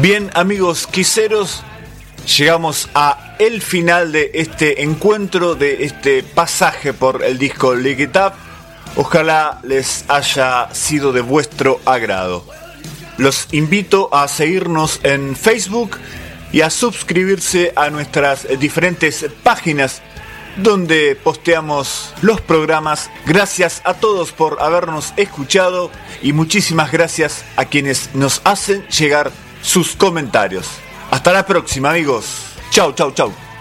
Bien, amigos quiseros, llegamos a el final de este encuentro, de este pasaje por el disco Lick It Up. Ojalá les haya sido de vuestro agrado. Los invito a seguirnos en Facebook y a suscribirse a nuestras diferentes páginas donde posteamos los programas. Gracias a todos por habernos escuchado y muchísimas gracias a quienes nos hacen llegar sus comentarios. Hasta la próxima, amigos. Chau, chau, chau.